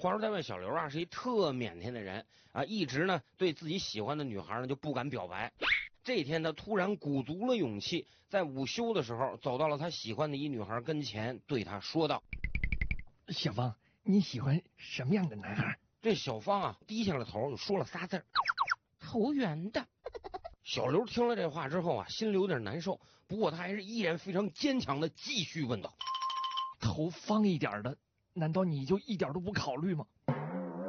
话说在外小刘啊是一特腼腆的人啊，一直呢对自己喜欢的女孩呢就不敢表白。这天他突然鼓足了勇气，在午休的时候走到了他喜欢的一女孩跟前，对她说道： 小芳，你喜欢什么样的男孩？ 这小芳啊低下了头，说了仨字：头圆的。小刘听了这话之后啊，心里有点难受，不过他还是依然非常坚强的继续问道： 头方一点的，难道你就一点都不考虑吗？